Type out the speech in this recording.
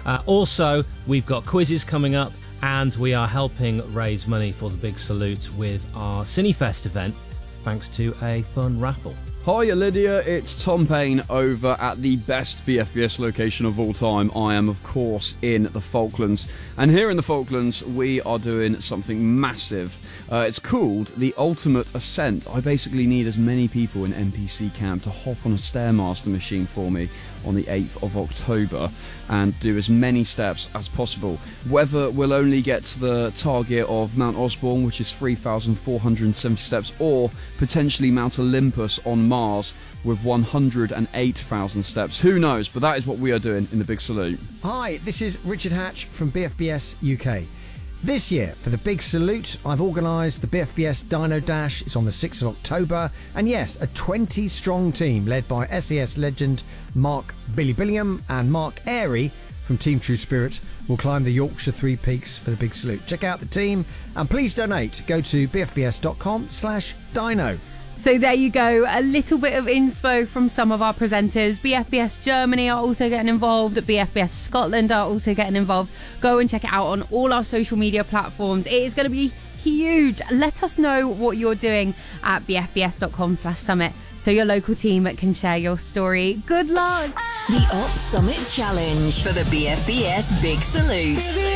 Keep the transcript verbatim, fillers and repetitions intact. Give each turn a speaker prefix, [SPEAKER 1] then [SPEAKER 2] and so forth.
[SPEAKER 1] Uh, also, we've got quizzes coming up, and we are helping raise money for the Big Salute with our Cinefest event, thanks to a fun raffle.
[SPEAKER 2] Hiya Lydia, it's Tom Payne over at the best B F B S location of all time. I am, of course, in the Falklands. And here in the Falklands, we are doing something massive. Uh, it's called the Ultimate Ascent. I basically need as many people in N P C camp to hop on a Stairmaster machine for me on the eighth of October and do as many steps as possible. Whether we'll only get to the target of Mount Osborne, which is three thousand four hundred seventy steps, or potentially Mount Olympus on Mars with one hundred eight thousand steps. Who knows? But that is what we are doing in the Big Salute.
[SPEAKER 3] Hi, this is Richard Hatch from B F B S U K. This year, for the Big Salute, I've organised the B F B S Dino Dash. It's on the sixth of October. And yes, a twenty-strong team led by S E S legend Mark Billy Billingham and Mark Airy from Team True Spirit will climb the Yorkshire Three Peaks for the Big Salute. Check out the team and please donate. Go to bfbs.com slash dino.
[SPEAKER 4] So there you go, a little bit of inspo from some of our presenters. B F B S Germany are also getting involved. B F B S Scotland are also getting involved. Go and check it out on all our social media platforms. It is going to be huge. Let us know what you're doing at bfbs.com slash summit so your local team can share your story. Good luck!
[SPEAKER 5] The Op Summit Challenge for the B F B S Big Salute.